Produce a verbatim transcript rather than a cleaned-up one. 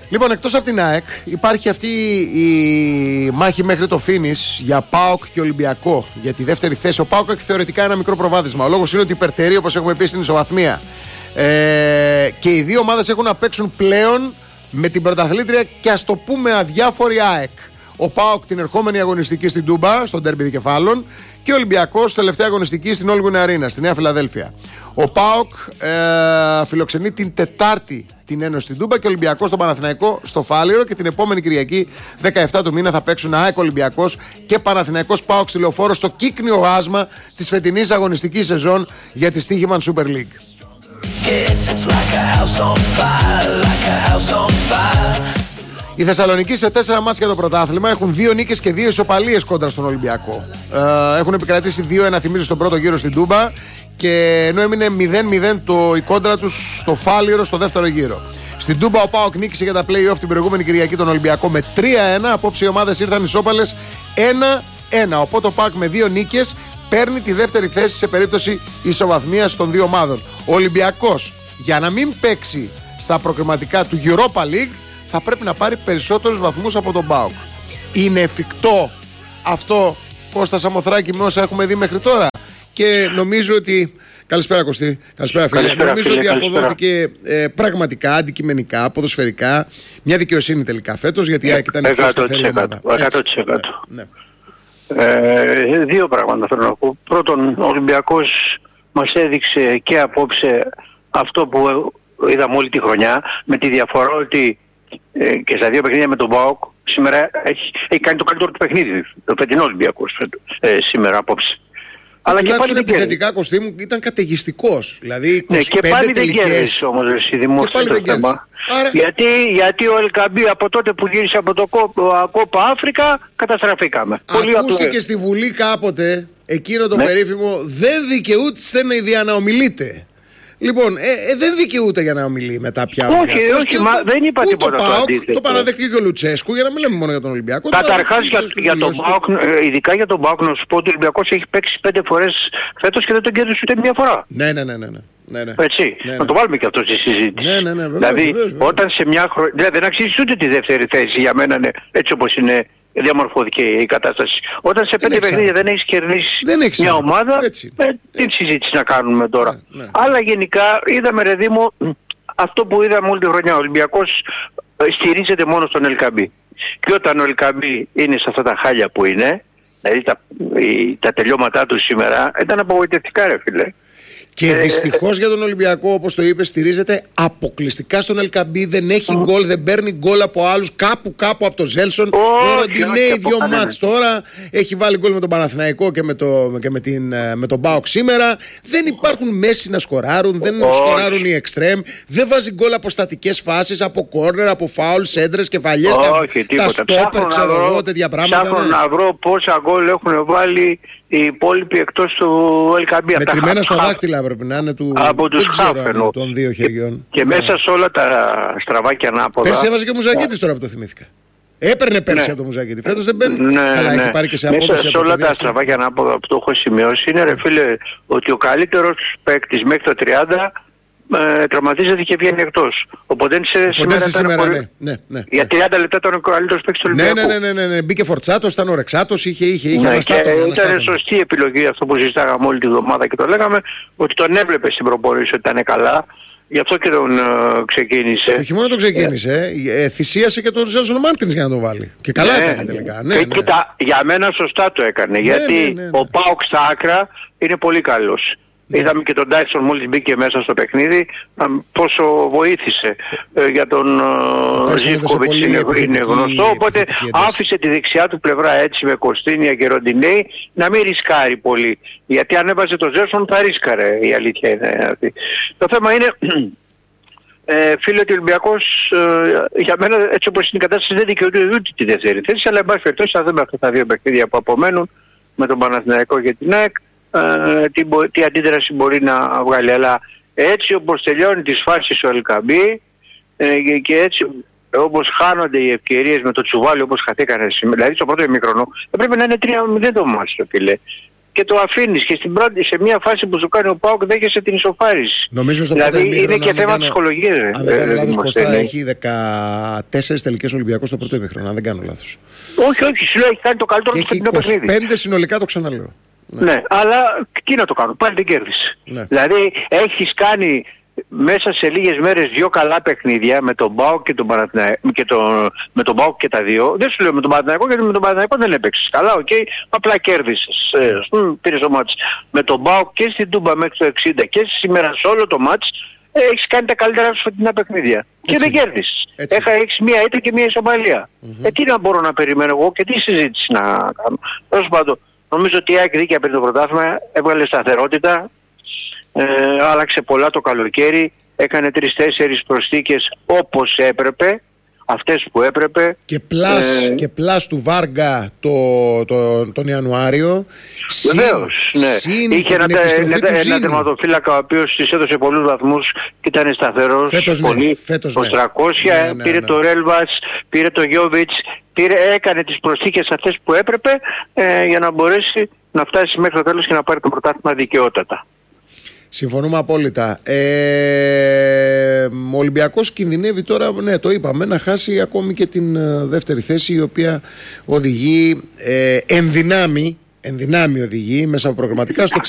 Λοιπόν, εκτός από την ΑΕΚ, υπάρχει αυτή η μάχη μέχρι το φίνις για ΠΑΟΚ και Ολυμπιακό. Για τη δεύτερη θέση. Ο ΠΑΟΚ έχει θεωρητικά ένα μικρό προβάδισμα. Ο λόγος είναι ότι υπερτερεί, όπως έχουμε πει, στην ισοβαθμία. Ε, και οι δύο ομάδες έχουν να παίξουν πλέον με την πρωταθλήτρια και ας το πούμε αδιάφορη ΑΕΚ. Ο ΠΑΟΚ την ερχόμενη αγωνιστική στην Τούμπα, στον ντέρμπι δικεφάλων, και ο Ολυμπιακός τελευταία αγωνιστική στην Όλγουνε Αρίνα, στη Νέα Φιλαδέλφια. Ο ΠΑΟΚ ε, φιλοξενεί την Τετάρτη την Ένωση στην Τούμπα και ο Ολυμπιακός στον Παναθηναϊκό στο Φάληρο, και την επόμενη Κυριακή δεκαεφτά του μήνα θα παίξουν ΑΕΚ Ολυμπιακός και Παναθηναϊκός ΠΑΟΚ στη Λεωφόρο στο κύκνιο άσμα της φετινής αγωνιστικής σεζόν για τη Στοίχημαν Super League. Οι Θεσσαλονικοί σε τέσσερα μάτς για το πρωτάθλημα έχουν δύο νίκες και δύο ισοπαλίες κόντρα στον Ολυμπιακό. Ε, έχουν επικρατήσει δύο ένα, θυμίζω, στον πρώτο γύρο στην Τούμπα, και ενώ έμεινε μηδέν μηδέν το, η κόντρα τους στο Φάληρο στο δεύτερο γύρο. Στην Τούμπα ο ΠΑΟΚ νίκησε για τα play-off την προηγούμενη Κυριακή τον Ολυμπιακό με τρία ένα. Απόψε οι ομάδες ήρθαν ισόπαλες ένα ένα. Οπότε ο ΠΑΟΚ με δύο νίκες παίρνει τη δεύτερη θέση σε περίπτωση ισοβαθμίας των δύο ομάδων. Ο Ολυμπιακός, για να μην παίξει στα προκριματικά του Europa League, θα πρέπει να πάρει περισσότερους βαθμούς από τον ΠΑΟΚ. Είναι εφικτό αυτό, Κώστα Σαμοθράκη, με όσα έχουμε δει μέχρι τώρα? Και νομίζω ότι. Καλησπέρα, Κωστή. Καλησπέρα, φίλε. Καλησπέρα, νομίζω φίλε, ότι καλησπέρα. αποδόθηκε ε, πραγματικά, αντικειμενικά, ποδοσφαιρικά μια δικαιοσύνη τελικά φέτος, γιατί η ΑΕΚ ήταν η πιο σταθερή ομάδα. εκατό τοις εκατό. Ναι. Ε, δύο πράγματα θέλω να πω. Πρώτον, ο Ολυμπιακός μας έδειξε και απόψε αυτό που είδαμε όλη τη χρονιά, με τη διαφορά ότι ε, και στα δύο παιχνίδια με τον ΠΑΟΚ σήμερα έχει, έχει κάνει το καλύτερο του παιχνίδι. Το φετινό Ολυμπιακός ε, σήμερα απόψε. Αλλά και πάλι επιθετικά, Κωστή μου, ήταν καταιγιστικός. Δηλαδή είκοσι ναι, πέντε και πάλι τελικές. δεν κέρδισε όμως εσύ δημόσιο το θέμα. Άρα... Γιατί, γιατί ο Ελκαμπή από τότε που γύρισε από το Κόπα Αφρικα καταστραφήκαμε. Ακούστηκε στη Βουλή κάποτε εκείνο το ναι. περίφημο «Δεν δικαιούται για να ομιλείτε». Λοιπόν, ε, ε, δεν δικαιούται για να ομιλεί μετά πια. Όχι, όχι, μα δεν είπα τίποτα το αντίθετο. Το παραδέχτηκε και ο Λουτσέσκου, για να μην λέμε μόνο για τον Ολυμπιακό. Καταρχάς για, για τον ΠΑΟΚ, ειδικά για τον ΠΑΟΚ, να σου πω ότι ο Ολυμπιακός έχει παίξει πέντε φορές φέτος και δεν τον κέρδισε ούτε μια φορά. Ναι, ναι, ναι, ναι. ναι, ναι. Έτσι, ναι, ναι. να το βάλουμε και αυτό στη συζήτηση. Ναι, ναι, ναι, βεβαίως, δηλαδή, βεβαίως, βεβαίως. όταν σε μια χρονιά. Δηλαδή, δεν αξίζει ούτε τη δεύτερη θέση για μένα, ναι, έτσι όπως είναι. Διαμορφώθηκε η κατάσταση. Όταν σε πέντε παιχνίδια δεν έχεις κερδίσει μια ομάδα, έτσι, ε, τι συζήτηση να κάνουμε τώρα. Ναι, ναι. Αλλά γενικά είδαμε, ρε Δήμο, αυτό που είδαμε όλη τη χρονιά. Ο Ολυμπιακός στηρίζεται μόνο στον Ελκαμπή. Και όταν ο Ελκαμπή είναι σε αυτά τα χάλια που είναι, δηλαδή τα, η, τα τελειώματά του σήμερα, ήταν απογοητευτικά, ρε φίλε. Και δυστυχώς για τον Ολυμπιακό, όπως το είπε, στηρίζεται αποκλειστικά στον Ελκαμπή. Δεν έχει γκολ, δεν παίρνει γκολ από άλλους. Κάπου κάπου από τον Ζέλσον. Ο Ροντινέι δύο μάτς τώρα. Έχει βάλει γκολ με τον Παναθηναϊκό και με, το, και με, την, με τον ΠΑΟΚ σήμερα. Δεν υπάρχουν μέση να σκοράρουν. Δεν Όχι. σκοράρουν οι εξτρέμ. Δεν βάζει γκολ από στατικές φάσεις, από κόρνερ, από φάουλ, σέντρες, κεφαλιές. Όχι, τα, τα στόπερ, ξέρω εγώ, τέτοια πράγματα. Ψάχνω ναι. να βρω πόσα γκολ έχουν βάλει οι υπόλοιποι εκτός του Ελκαμπή. Μετρημένα στα δάχτυλα πρέπει να είναι του. Από τους δεν ξέρω χαφ, αν των δύο χεριών. Και, και ναι. μέσα σε όλα τα στραβάκια ανάποδα. Πέρσι έβαζε και ο Μουζακίτης τώρα που το θυμήθηκα. Έπαιρνε πέρσι ναι. από το Μουζακίτη. Φέτος δεν παίρνει. Ναι, καλά, ναι. έχει πάρει και σε απόδοση. Μέσα σε όλα τα στραβάκια ανάποδα που το έχω σημειώσει είναι, ρε φίλε, ότι ο καλύτερος παίκτης μέχρι το τριάντα ε, τραυματίζεται και βγαίνει εκτός. Οπότε σε σήμερα, σήμερα πολύ... ναι, ναι, ναι. Για τριάντα λεπτά ήταν ο καλύτερος παίκτης του ναι, Ολυμπιακού. ναι, ναι, ναι, ναι. Μπήκε Φορτσάτος, ήταν ο Ρεξάτος, είχε, είχε, είχε ναι, αναστάτων. Και ήταν σωστή επιλογή αυτό που συζητάγαμε όλη τη βδομάδα και το λέγαμε, ότι τον έβλεπε στην προπορήση ότι ήταν καλά. Γι' αυτό και τον uh, ξεκίνησε. Όχι μόνο τον ξεκίνησε, ε, ε, θυσίασε και τον Ζέλσον Μάρτινς για να τον βάλει. Και καλά ναι, έκανε τελικά. Ναι, και, ναι. Κοίτα, για μένα σωστά το έκανε. Ναι, γιατί ναι, ναι, ναι. ο ΠΑΟΚ στα άκρα είναι πολύ καλός. Ναι. Είδαμε και τον Τάισον μόλις μπήκε μέσα στο παιχνίδι πόσο βοήθησε ε, για τον ε, Ζίβκοβιτς είναι, είναι γνωστό, οπότε άφησε τη δεξιά του πλευρά έτσι με Κωστίνια και Ροντινέι να μην ρισκάρει πολύ, γιατί αν έβαζε τον Ζέρσον θα ρίσκαρε, η αλήθεια είναι αυτή. Το θέμα είναι ε, φίλε ότι ο Ολυμπιακός ε, για μένα έτσι όπως είναι η κατάσταση δεν δικαιούται ούτε τη δεύτερη θέση, αλλά εν πάση περιπτώσει θα δούμε αυτά τα δύο παιχνίδια που απομένουν με τον Παναθηναϊκό και την ΑΕΚ. Uh, τι, τι αντίδραση μπορεί να βγάλει, αλλά έτσι όπως τελειώνει τις φάσεις ο Ελκαμπή ε, και, και έτσι όπως χάνονται οι ευκαιρίες με το τσουβάλι όπως χαθήκανε σήμερα, δηλαδή στο πρώτο ημίχρονο θα πρέπει να είναι τρία μηδέν το μάτσο, φίλε. και το αφήνεις. Και στην πρώτη, σε μια φάση που σου κάνει ο ΠΑΟΚ δέχεσαι την ισοφάριση. Νομίζω στο δηλαδή είναι και θέμα ψυχολογίας. Αν δεν κάνω λάθος, Κωστά, έχει δεκατέσσερις τελικές Ολυμπιακός στο πρώτο ημίχρονο. Αν δεν κάνω λάθος. Όχι, όχι, σου λέω έχει κάνει το καλύτερο του φετινό παιχνίδι. είκοσι πέντε συνολικά, το ξαναλέω. Ναι. ναι, αλλά τι να το κάνω, πάλι την κέρδισε. Ναι. Δηλαδή έχεις κάνει μέσα σε λίγες μέρες δύο καλά παιχνίδια με τον ΠΑΟΚ και τον Παναθηναϊκό και το, με τον ΠΑΟΚ και τα δύο. Δεν σου λέω με τον Παναθηναϊκό, γιατί με τον Παναθηναϊκό δεν έπαιξες καλά, οκ, okay, απλά κέρδισες. Ε, πήρες το μάτς. Με τον ΠΑΟΚ και στην Τούμπα μέχρι το εξήντα και σήμερα σε όλο το μάτς ε, έχεις κάνει τα καλύτερα σου φετινά παιχνίδια. Έτσι. Και δεν κέρδισες. Έχεις μία ήττα και μία ισοπαλία. Mm-hmm. Ε, τι να μπορώ να περιμένω εγώ και τι συζήτηση να κάνω. Τέλος πάντων, νομίζω ότι η ΑΕΚ δίκαια πριν το πρωτάθλημα, έβγαλε σταθερότητα. Ε, άλλαξε πολλά το καλοκαίρι, έκανε τρεις-τέσσερις προσθήκες όπως έπρεπε, αυτές που έπρεπε. Και πλάς, ε, και πλάς του Βάργα το, το, τον Ιανουάριο. Βεβαίως, ναι. Είχε ένα, ένα, ένα τερματοφύλακα ο οποίος της έδωσε πολλούς βαθμούς και ήταν σταθερός. Φέτος πολύ, ναι, φέτος ναι. τριακόσια, ναι, ναι, ναι, πήρε ναι. το Ρέλβας, πήρε το Γιόβιτς, πήρε, έκανε τις προσθήκες αυτές που έπρεπε ε, για να μπορέσει να φτάσει μέχρι το τέλος και να πάρει το πρωτάθλημα δικαιότατα. Συμφωνούμε απόλυτα. Ε, ο Ολυμπιακός κινδυνεύει τώρα, ναι, το είπαμε, να χάσει ακόμη και την ε, δεύτερη θέση, η οποία οδηγεί ε, ενδυνάμει, ενδυνάμει οδηγεί μέσα από προγραμματικά στο